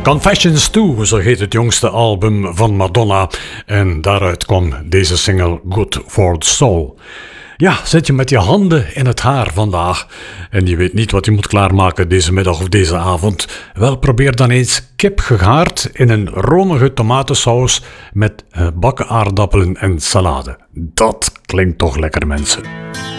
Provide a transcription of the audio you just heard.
Confessions 2, zo heet het jongste album van Madonna. En daaruit kwam deze single Good for the Soul. Ja, zit je met je handen in het haar vandaag en je weet niet wat je moet klaarmaken deze middag of deze avond? Wel, probeer dan eens kip gegaard in een romige tomatensaus met bakken aardappelen en salade. Dat klinkt toch lekker, mensen.